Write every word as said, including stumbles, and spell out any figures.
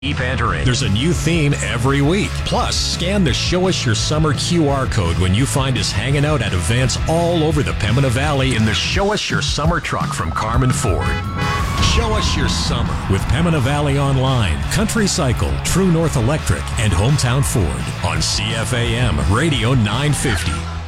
Keep entering. There's a new theme every week. Plus, scan the Show Us Your Summer Q R code when you find us hanging out at events all over the Pembina Valley in the Show Us Your Summer truck from Carmen Ford. Show Us Your Summer with Pembina Valley Online, Country Cycle, True North Electric, and Hometown Ford on C F A M Radio nine fifty.